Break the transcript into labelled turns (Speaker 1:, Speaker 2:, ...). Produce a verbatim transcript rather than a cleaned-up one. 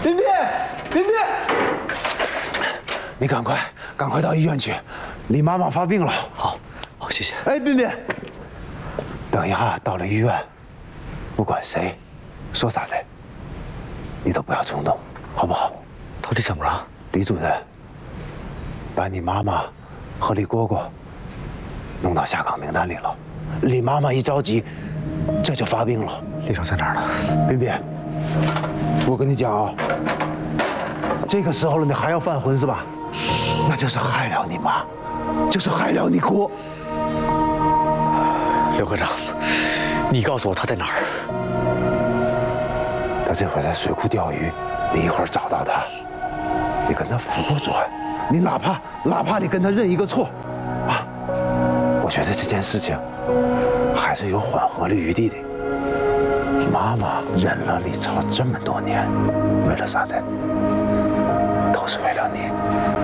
Speaker 1: 林斌，林斌，你赶快赶快到医院去，李妈妈发病了。
Speaker 2: 好，好，谢谢。
Speaker 1: 哎，斌斌，等一下到了医院，不管谁说啥子，你都不要冲动，好不好？
Speaker 2: 到底怎么了？
Speaker 1: 李主任把你妈妈和李蝈蝈弄到下岗名单里了。李妈妈一着急，这就发病了。
Speaker 2: 李总在哪儿呢？
Speaker 1: 斌斌，我跟你讲啊，这个时候了，你还要犯浑是吧？那就是害了你妈，就是害了你哥。
Speaker 2: 刘科长，你告诉我他在哪儿？
Speaker 1: 他这会儿在水库钓鱼，你一会儿找到他，你跟他扶过转，你哪怕哪怕你跟他认一个错，啊，我觉得这件事情还是有缓和的余地的。妈妈忍了李超这么多年，为了啥子？都是为了你。